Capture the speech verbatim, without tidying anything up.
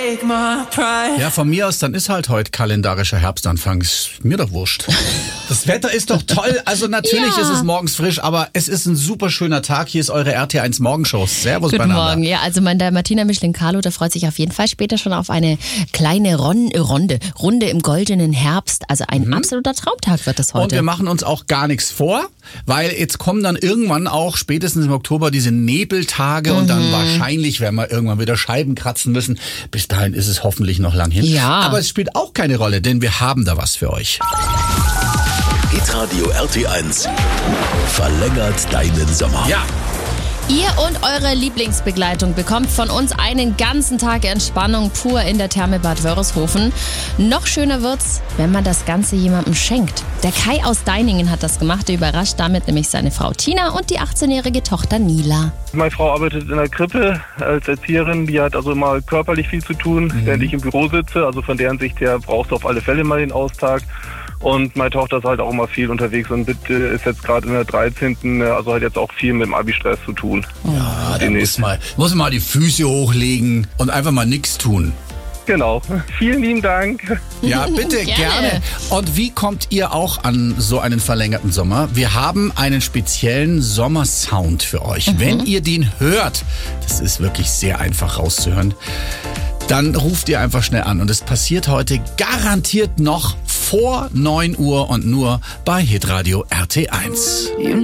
take my pride. Ja, von mir aus, dann ist halt heute kalendarischer Herbstanfang. Ist mir doch wurscht. Das Wetter ist doch toll. Also natürlich Ja. ist es morgens frisch, aber es ist ein super schöner Tag. Hier ist eure R T eins Morgenshow. Servus Guten beieinander. Morgen. Ja, also mein der Martina Michelin-Carlo, der freut sich auf jeden Fall später schon auf eine kleine Ron Ronde, Runde im goldenen Herbst. Also ein Mhm. absoluter Traumtag wird das heute. Und wir machen uns auch gar nichts vor, weil jetzt kommen dann irgendwann auch spätestens im Oktober diese Nebeltage und dann wahrscheinlich werden wir irgendwann wieder Scheiben kratzen müssen. Bis dahin ist es hoffentlich noch lang hin. Ja. Aber es spielt auch keine Rolle, denn wir haben da was für euch. Hitradio R T eins verlängert deinen Sommer. Ja. Ihr und eure Lieblingsbegleitung bekommt von uns einen ganzen Tag Entspannung pur in der Therme Bad Wörishofen. Noch schöner wird's, wenn man das Ganze jemandem schenkt. Der Kai aus Deiningen hat das gemacht. Er überrascht damit nämlich seine Frau Tina und die achtzehnjährige Tochter Nila. Meine Frau arbeitet in der Krippe als Erzieherin. Die hat also immer körperlich viel zu tun, während ich im Büro sitze. Also von deren Sicht her brauchst du auf alle Fälle mal den Austag. Und meine Tochter ist halt auch immer viel unterwegs und ist jetzt gerade in der dreizehnten Also hat jetzt auch viel mit dem Abi-Stress zu tun. Ja, da muss mal, muss mal die Füße hochlegen und einfach mal nichts tun. Genau. Vielen lieben Dank. Ja, bitte, Gerne. gerne. Und wie kommt ihr auch an so einen verlängerten Sommer? Wir haben einen speziellen Sommersound für euch. Wenn ihr den hört, das ist wirklich sehr einfach rauszuhören, dann ruft ihr einfach schnell an. Und es passiert heute garantiert noch vor neun Uhr und nur bei Hitradio R T eins.